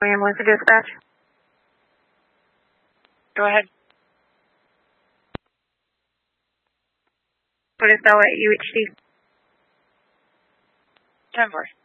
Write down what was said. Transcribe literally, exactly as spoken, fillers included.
Ambulance to dispatch. Go ahead. What is Bella at U H C? ten four.